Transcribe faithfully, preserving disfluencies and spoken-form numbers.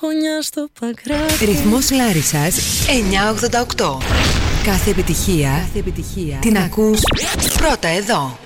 γωνιά στο παγκράτη. Ρυθμός Λάρισσας εννιακόσια ογδόντα οκτώ. Κάθε επιτυχία, Κάθε επιτυχία την ακούς πρώτα εδώ.